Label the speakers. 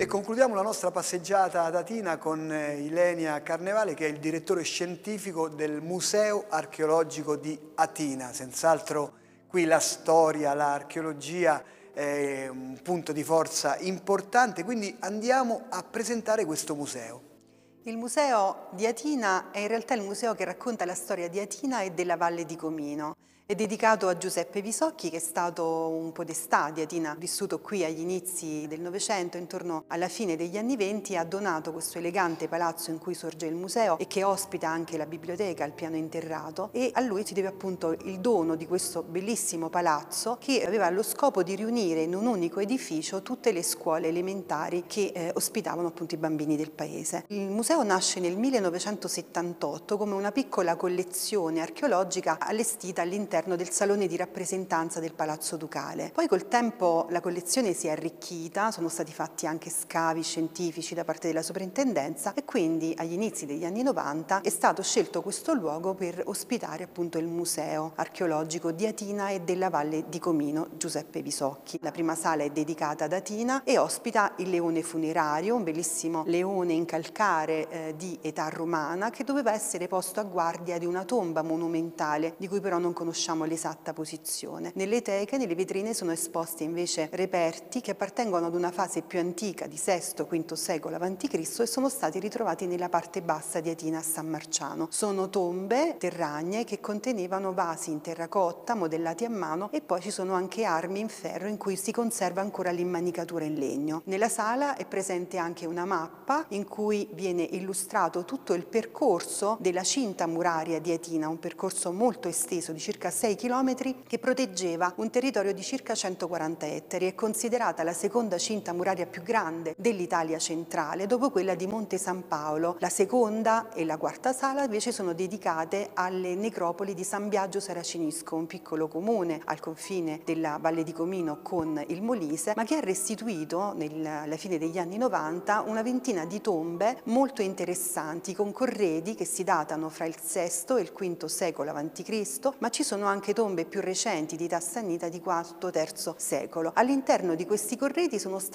Speaker 1: E concludiamo la nostra passeggiata ad Atina con Ilenia Carnevale, che è il direttore scientifico del Museo Archeologico di Atina. Senz'altro qui la storia, l'archeologia è un punto di forza importante, quindi andiamo a presentare questo museo.
Speaker 2: Il museo di Atina è in realtà il museo che racconta la storia di Atina e della Valle di Comino. È dedicato a Giuseppe Pisocchi, che è stato un podestà di Atina, vissuto qui agli inizi del Novecento, intorno alla fine degli anni '20, ha donato questo elegante palazzo in cui sorge il museo e che ospita anche la biblioteca al piano interrato, e a lui si deve appunto il dono di questo bellissimo palazzo che aveva lo scopo di riunire in un unico edificio tutte le scuole elementari che ospitavano appunto i bambini del paese. Il museo nasce nel 1978 come una piccola collezione archeologica allestita all'interno del salone di rappresentanza del Palazzo Ducale. Poi col tempo la collezione si è arricchita, sono stati fatti anche scavi scientifici da parte della soprintendenza e quindi agli inizi degli anni 90 è stato scelto questo luogo per ospitare appunto il museo archeologico di Atina e della Valle di Comino Giuseppe Pisocchi. La prima sala è dedicata ad Atina e ospita il leone funerario, un bellissimo leone in calcare di età romana che doveva essere posto a guardia di una tomba monumentale di cui però non conosciamo l'esatta posizione. Nelle teche, nelle vetrine sono esposti invece reperti che appartengono ad una fase più antica di VI-V secolo a.C. e sono stati ritrovati nella parte bassa di Atina a San Marciano. Sono tombe terragnee che contenevano vasi in terracotta modellati a mano e poi ci sono anche armi in ferro in cui si conserva ancora l'immanicatura in legno. Nella sala è presente anche una mappa in cui viene illustrato tutto il percorso della cinta muraria di Atina, un percorso molto esteso di circa 6 chilometri che proteggeva un territorio di circa 140 ettari. È considerata la seconda cinta muraria più grande dell'Italia centrale, dopo quella di Monte San Paolo. La seconda e la quarta sala invece sono dedicate alle necropoli di San Biagio Saracinisco, un piccolo comune al confine della Valle di Comino con il Molise, ma che ha restituito alla fine degli anni 90 una ventina di tombe molto interessanti, con corredi che si datano fra il VI e il V secolo a.C., ma ci sono anche tombe più recenti di età sannita di IV-III secolo. All'interno di questi corredi sono stati